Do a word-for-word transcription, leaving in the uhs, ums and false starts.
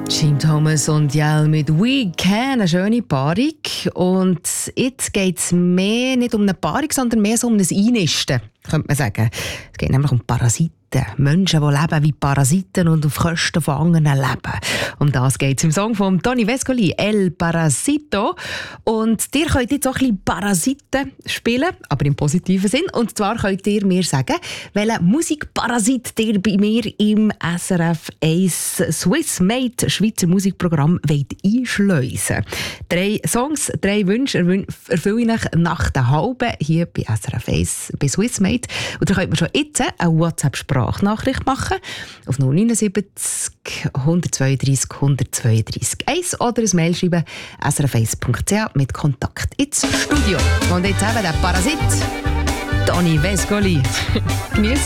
Jim Thomas und Jell mit «We Can», eine schöne Paarung. Und jetzt geht es mehr nicht um eine Paarung, sondern mehr so um ein Einnisten, könnte man sagen. Es geht nämlich um Parasiten. Menschen, die leben wie Parasiten und auf Kosten von anderen leben. Um das geht es im Song von Tony Vescoli, «El Parasito». Und ihr könnt jetzt auch ein bisschen Parasiten spielen, aber im positiven Sinn. Und zwar könnt ihr mir sagen, welchen Musikparasit ihr bei mir im S R F eins Swiss Made Schweizer Musikprogramm wollt einschleusen. Drei Songs, drei Wünsche erfülle ich nach der halben hier bei S R F eins bei Swiss Made. Und da könnt ihr schon jetzt eine WhatsApp-Sprachnachricht machen auf null neun sieben null zwei zwei eins eins zwei drei eins oder ein Mail schreiben s r f eins punkt c h mit Kontakt ins Studio. Und jetzt eben der Parasit, Tony Vescoli. Genießt